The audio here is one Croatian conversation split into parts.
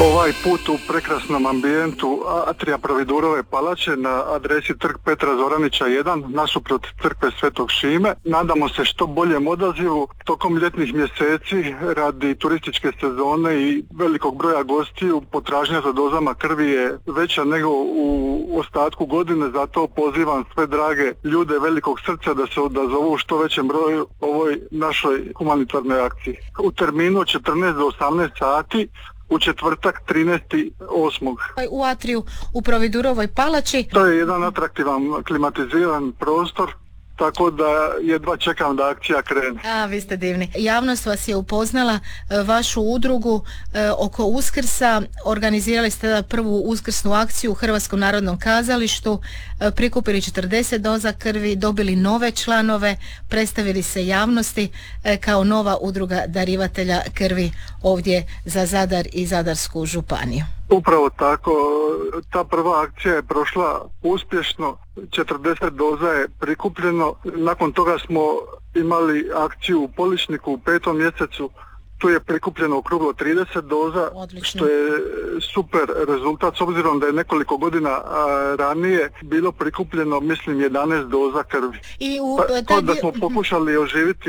Ovaj put u prekrasnom ambijentu Atrija Providurove palače na adresi Trg Petra Zoranića 1 nasuprot crkve Svetog Šime. Nadamo se što boljem odazivu tokom ljetnih mjeseci radi turističke sezone i velikog broja gostiju. Potražnja za dozama krvi je veća nego u ostatku godine, zato pozivam sve drage ljude velikog srca da se odazovu u što većem broju ovoj našoj humanitarnoj akciji. U terminu od 14 do 18 sati u četvrtak 13.8. U Atriju u Providurovoj palači. To je jedan atraktivan klimatiziran prostor, tako da jedva čekam da akcija krene. A, vi ste divni. Javnost vas je upoznala, vašu udrugu oko Uskrsa. Organizirali ste prvu uskrsnu akciju u Hrvatskom narodnom kazalištu, prikupili 40 doza krvi, dobili nove članove, predstavili se javnosti kao nova udruga darivatelja krvi ovdje za Zadar i Zadarsku županiju. Upravo tako, ta prva akcija je prošla uspješno, 40 doza je prikupljeno, nakon toga smo imali akciju u Poličniku u 5. mjesecu, tu je prikupljeno okruglo 30 doza, odlično, što je super rezultat s obzirom da je nekoliko godina ranije bilo prikupljeno, mislim, 11 doza krvi. Tako da smo pokušali oživiti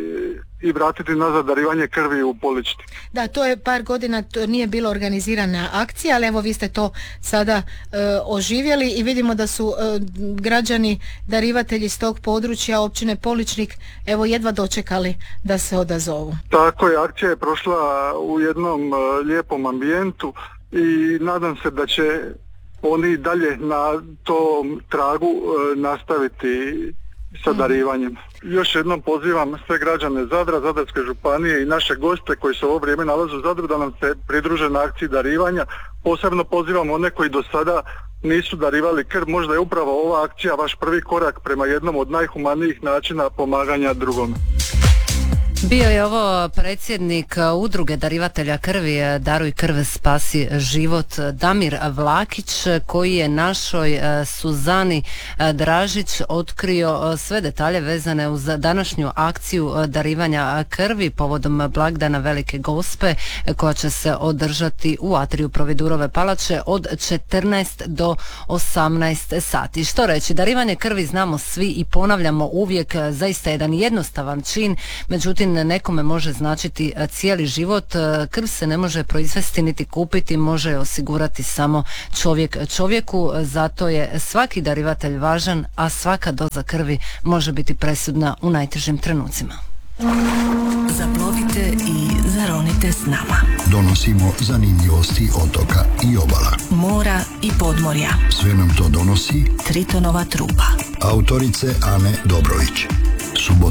i vratiti nazad darivanje krvi u Poličnik. Da, to je par godina, to nije bilo organizirana akcija, ali evo vi ste to sada oživjeli i vidimo da su građani darivatelji iz tog područja općine Poličnik evo jedva dočekali da se odazovu. Tako je, akcija je prošla u jednom lijepom ambijentu i nadam se da će oni dalje na tom tragu nastaviti sa darivanjem. Još jednom pozivam sve građane Zadra, Zadarske županije i naše goste koji se ovo vrijeme nalaze u Zadru da nam se pridruže na akciji darivanja. Posebno pozivam one koji do sada nisu darivali krv. Možda je upravo ova akcija vaš prvi korak prema jednom od najhumanijih načina pomaganja drugome. Bio je ovo predsjednik udruge darivatelja krvi Daruj krv, spasi život, Damir Vlakić, koji je našoj Suzani Dražić otkrio sve detalje vezane uz današnju akciju darivanja krvi povodom blagdana Velike Gospe koja će se održati u Atriju Providurove palače od 14 do 18 sati. Što reći, darivanje krvi znamo svi i ponavljamo uvijek, zaista jedan jednostavan čin, međutim nekome može značiti cijeli život. Krv se ne može proizvesti niti kupiti, može je osigurati samo čovjek čovjeku, zato je svaki darivatelj važan, a svaka doza krvi može biti presudna u najtežim trenucima. Zaplovite i zaronite s nama. Donosimo zanimljivosti otoka i obala, mora i podmorja. Sve nam to donosi Tritonova trupa. Autorice Ane Dobrović. Subota